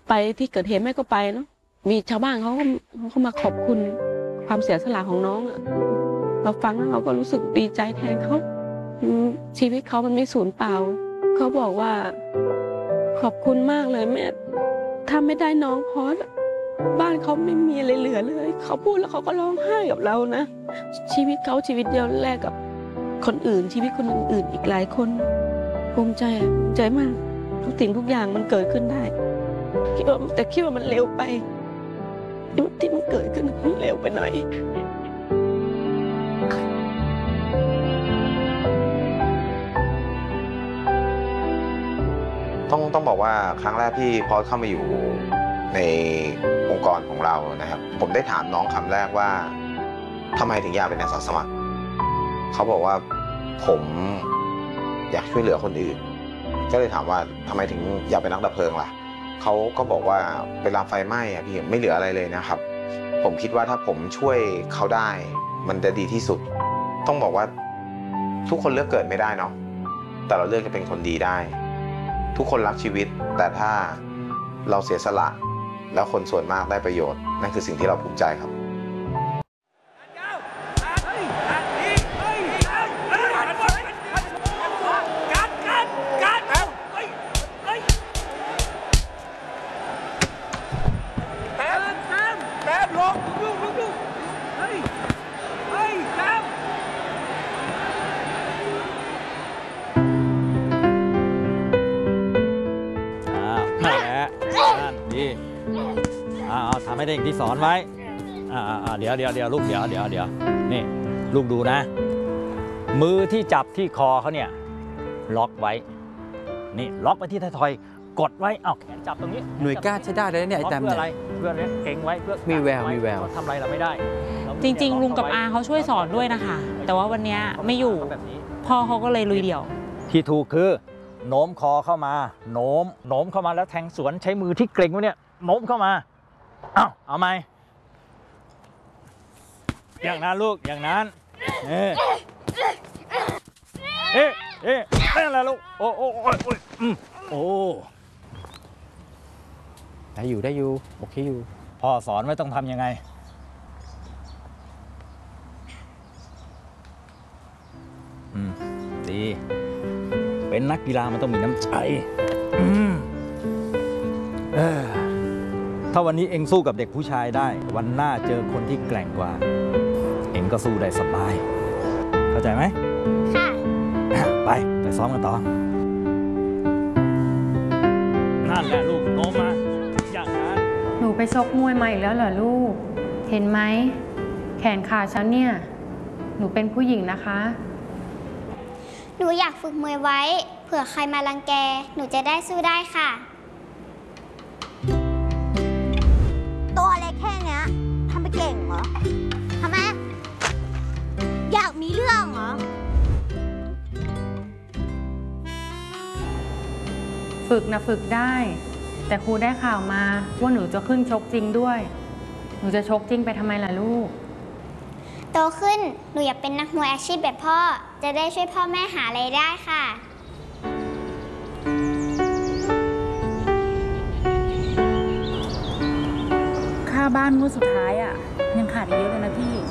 ไปที่เกิดเหตุแม่ก็ไปเนาะมีชาวบ้านเขาก็มาขอบคุณความเสียสละของน้องอะเราฟังแล้วเราก็รู้สึกดีใจแทนเขาชีวิตเขามันไม่สูญเปล่าเขาบอกว่าขอบคุณมากเลยแม่ถ้าไม่ได้น้องพอสบ้านเขาไม่มีอะไรเหลือเลยเขาพูดแล้วเขาก็ร้องไห้กับเรานะชีวิตเขาชีวิตเดียวแลกกับคนอื่นชีวิตคนอื่นอีกหลายคนภูมิใจมากทุกสิ่งทุกอย่างมันเกิดขึ้นได้คิดว่ามันเร็วไปที่มันเกิดขึ้นมันเร็วไปหน่อยต้องบอกว่าครั้งแรกที่พอเข้ามาอยู่ในองค์กรของเรานะครับผมได้ถามน้องคำแรกว่าทำไมถึงอยากเป็นอาสาสมัครเขาบอกว่าผมอยากช่วยเหลือคนอื่นก็เลยถามว่าทำไมถึงอยากเป็นนักดับเพลิงล่ะเขาก็บอกว่าเวลาไฟไหม้อะพี่ไม่เหลืออะไรเลยนะครับผมคิดว่าถ้าผมช่วยเขาได้มันจะดีที่สุดต้องบอกว่าทุกคนเลือกเกิดไม่ได้เนาะแต่เราเลือกจะเป็นคนดีได้ทุกคนรักชีวิตแต่ถ้าเราเสียสละแล้วคนส่วนมากได้ประโยชน์นั่นคือสิ่งที่เราภูมิใจครับทำให้ได้อย่างที่สอนไว้เดี๋ยวลูกเดี๋ยวนี่ลูกดูนะมือที่จับที่คอเขาเนี่ยล็อกไว้นี่ล็อกไปที่ท้ายทอยกดไว้แขนจับตรงนี้หน่วยก้านใช้ได้เลยเนี่ยไอ้แต้มเนี่ยเพื่ออะไรเก่งไว้เพื่อมีแววทำอะไรเราไม่ได้จริงๆลุงกับอาเขาช่วยสอนด้วยนะคะแต่ว่าวันนี้ไม่อยู่พ่อเขาก็เลยลุยเดี่ยวที่ถูกคือโน้มคอเข้ามาโน้มเข้ามาแล้วแทงสวนใช้มือที่เกร็งไว้เนี่ยโน้มเข้ามาเอาไหมอย่างนั้นลูกอย่างนั้นนั่นแหละลูกโอ้ได้อยู่โอเคอยู่พ่อสอนไว้ต้องทำยังไงดีเป็นนักกีฬามันต้องมีน้ำใจถ้าวันนี้เองสู้กับเด็กผู้ชายได้วันหน้าเจอคนที่แกร่งกว่าเองก็สู้ได้สบายเข้าใจไหมค่ะไปซ้อมกันต่อนั่นแหละลูกโน้มมาอย่างนั้นหนูไปชกมวยมาอีกแล้วเหรอลูกเห็นไหมแขนขาฉันเนี่ยหนูเป็นผู้หญิงนะคะหนูอยากฝึกมวยไว้เผื่อใครมารังแกหนูจะได้สู้ได้ค่ะตัวเล็กแค่เนี้ยทำไปเก่งเหรอทำไมอยากมีเรื่องเหรอฝึกนะฝึกได้แต่ครูได้ข่าวมาว่าหนูจะขึ้นชกจริงด้วยหนูจะชกจริงไปทำไมล่ะลูกโตขึ้นหนูอยากเป็นนักมวยอาชีพแบบพ่อจะได้ช่วยพ่อแม่หารายได้ค่ะค่าบ้านงวดสุดท้ายยังขาดอีกเยอะเลยนะพี่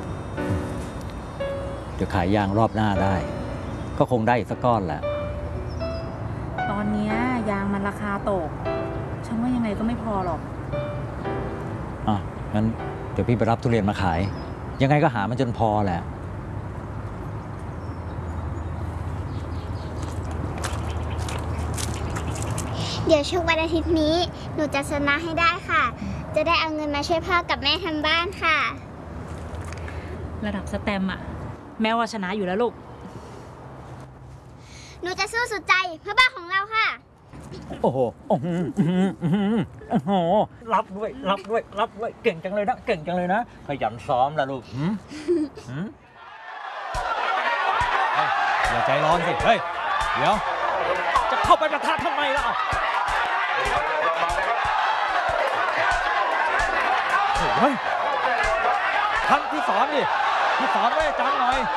เดี๋ยวขายยางรอบหน้าได้ก็คงได้อีกสักก้อนแหละตอนนี้ยางมันราคาตกฉันว่ายังไงก็ไม่พอหรอกงั้นเดี๋ยวพี่ไปรับทุเรียนมาขายยังไงก็หามันจนพอแหละเดี๋ยวช่วงวันอาทิตย์นี้หนูจะชนะให้ได้ค่ะจะได้เอาเงินมาช่วยพ่อกับแม่ทำบ้านค่ะระดับสแตมแม้ว่าชนะอยู่แล้วลูกหนูจะสู้สุดใจเพื่อบ้านของเราค่ะโอ้โหรับด้วยเก่งจังเลยนะขยันซ้อมละลูกอย่าใจร้อนสิเฮ้ยเดี๋ยวจะเข้าไปประทะทำไมล่ะเฮ้ยท่านที่สอนดิที่สอนไว้อาจารย์หน่อย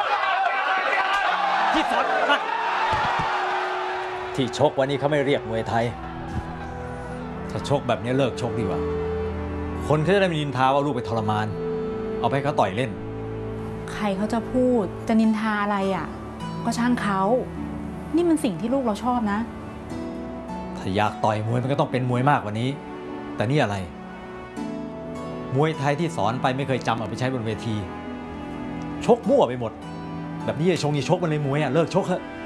ที่สอนที่ชกวันนี้เขาไม่เรียกมวยไทยถ้าชกแบบนี้เลิกชกดีกว่า คนเขาจะได้ไม่นินทาว่าลูกไปทรมาน เอาไปให้เขาต่อยเล่นใครเขาจะพูดจะนินทาอะไรอ่ะ ก็ช่างเขา นี่มันสิ่งที่ลูกเราชอบนะถ้าอยากต่อยมวยมันก็ต้องเป็นมวยมากกว่านี้ แต่นี่อะไร มวยไทยที่สอนไปไม่เคยจำเอาไปใช้บนเวที ชกมั่วไปหมด แบบนี้อย่าชกมันเลยมวยอ่ะ เลิกชกเถอะ